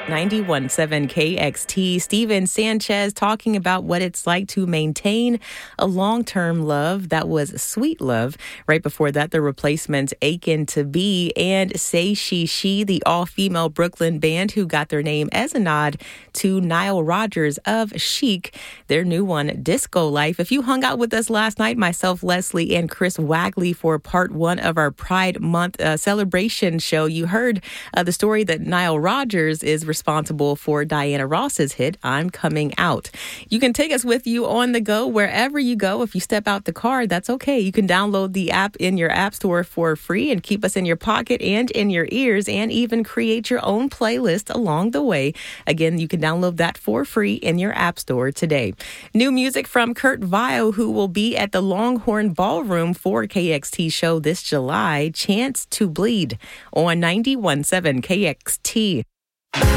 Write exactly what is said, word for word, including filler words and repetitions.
ninety-one point seven K X T. Steven Sanchez talking about what it's like to maintain a long-term love that was sweet love. Right before that, the Replacements, Aching to Be, and Say She She, the all-female Brooklyn band who got their name as a nod to Nile Rodgers of Chic, their new one, Disco Life. If you hung out with us last night, myself, Leslie, and Chris Wagley for part one of our Pride Month uh, celebration show, you heard uh, the story that Nile Rodgers is responsible for Diana Ross's hit, I'm Coming Out. You can take us with you on the go wherever you go. If you step out the car, that's okay. You can download the app in your app store for free and keep us in your pocket and in your ears, and even create your own playlist along the way. Again, you can download that for free in your app store today. New music from Kurt Vile, who will be at the Longhorn Ballroom for K X T show this July, Chance to Bleed on ninety-one point seven K X T.